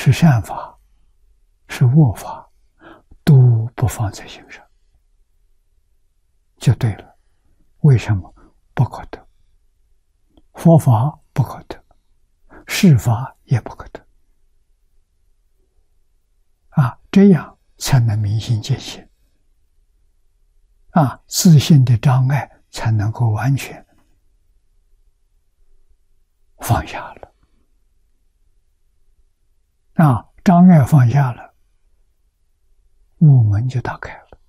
是善法，是恶法，都不放在心上，就对了。为什么？不可得，佛法不可得，世法也不可得。这样才能明心见性。自信的障碍才能够完全放下了。障碍放下了，悟门就打开了，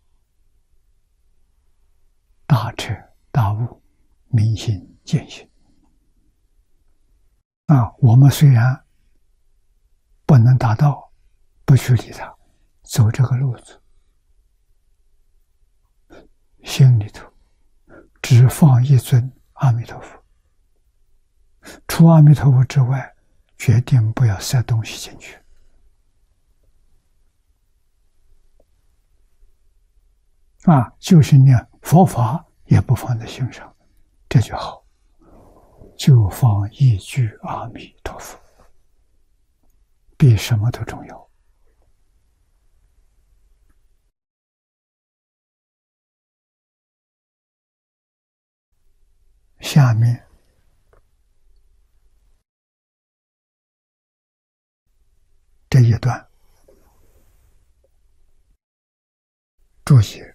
大彻大悟，明心见性。我们虽然不能达到，不去理它，走这个路子，心里头只放一尊阿弥陀佛，除阿弥陀佛之外，决定不要塞东西进去。就是念佛法也不放在心上，这就好，就放一句阿弥陀佛，比什么都重要。下面这一段注解：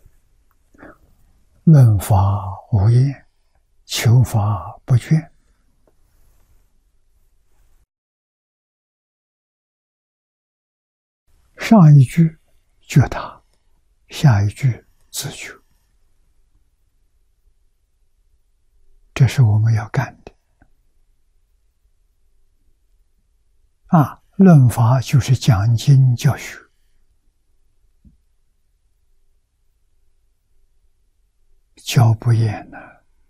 论法无厌，求法不倦。上一句觉他，下一句自觉，这是我们要干的。论法就是讲经教学，教不厌呢。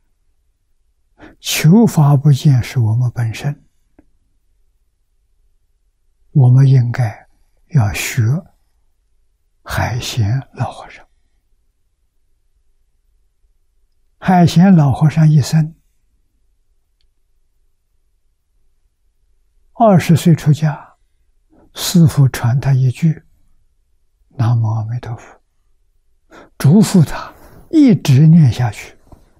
求法不厌是我们本身，我们应该要学海贤老和尚。海贤老和尚一生20岁出家，师父传他一句南无阿弥陀佛，嘱咐他一直念下去。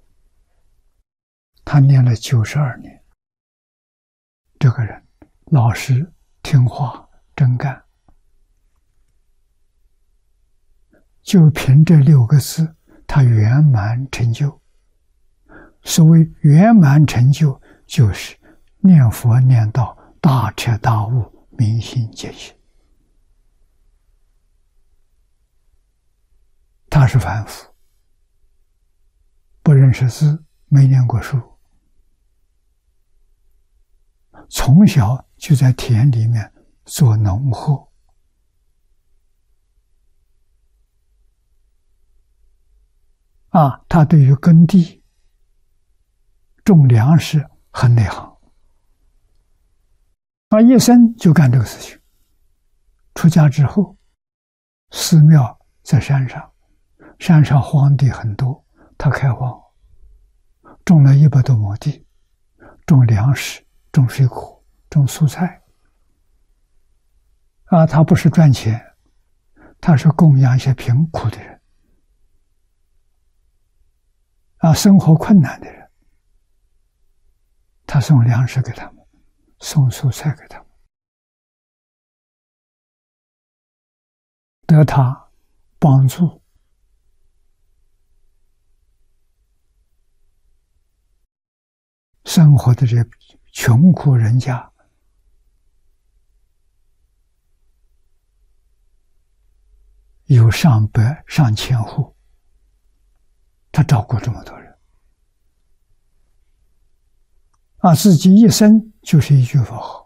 他念了92年，这个人老实听话真干，就凭这6个字，他圆满成就。所谓圆满成就，就是念佛念到大彻大悟，明心见性。他是凡夫，不认识字，没念过书，从小就在田里面做农活。他对于耕地、种粮食很内行，一生就干这个事情。出家之后，寺庙在山上，山上荒地很多，他开荒，种了100多亩地，种粮食，种水果，种蔬菜。他不是赚钱，他是供养一些贫苦的人，生活困难的人，他送粮食给他们，送蔬菜给他们，得他帮助。生活的这穷苦人家，有上百上千户，他照顾这么多人。自己一生就是一句佛号，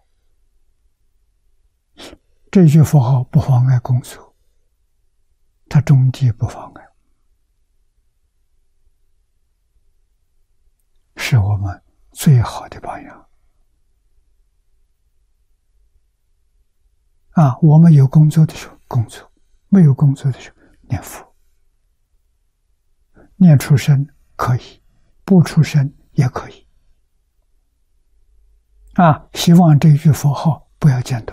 这句佛号不妨碍工作，他种地不妨碍，是我们最好的榜样。我们有工作的时候工作，没有工作的时候念佛，念出声可以，不出声也可以。希望这句佛号不要间断。